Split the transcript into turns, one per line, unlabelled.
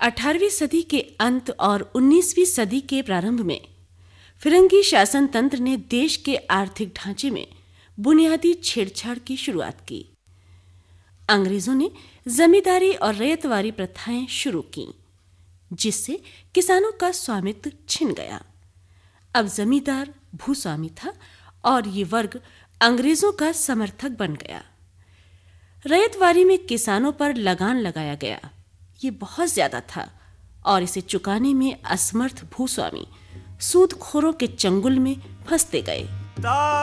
18वीं सदी के अंत और 19वीं सदी के प्रारंभ में फिरंगी शासन तंत्र ने देश के आर्थिक ढांचे में बुनियादी छेड़छाड़ की शुरुआत की। अंग्रेजों ने जमींदारी और रैयतवारी प्रथाएं शुरू की, जिससे किसानों का स्वामित्व छिन गया। अब जमींदार भूस्वामी था और ये वर्ग अंग्रेजों का समर्थक बन गया। रैयतवारी में किसानों पर लगान लगाया गया। ये बहुत ज्यादा था और इसे चुकाने में असमर्थ भूस्वामी सूदखोरों के चंगुल में फंसते गए।